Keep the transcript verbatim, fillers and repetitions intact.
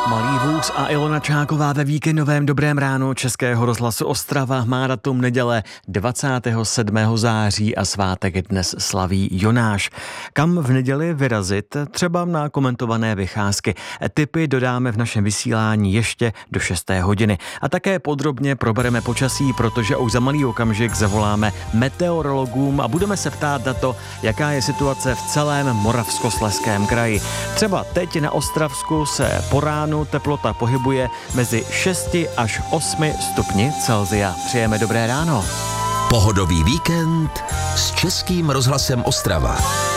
Malý vůz a Ilona Čáková ve víkendovém Dobrém ránu Českého rozhlasu Ostrava. Má datum neděle dvacátého sedmého září a svátek dnes slaví Jonáš. Kam v neděli vyrazit? Třeba na komentované vycházky. Tipy dodáme v našem vysílání ještě do šesté hodiny. A také podrobně probereme počasí, protože už za malý okamžik zavoláme meteorologům a budeme se ptát na to, jaká je situace v celém Moravskoslezském kraji. Třeba teď na Ostravsku se po ránu teplota pohybuje mezi šesti až osmi stupni Celsia. Přejeme dobré ráno. Pohodový víkend s Českým rozhlasem Ostrava.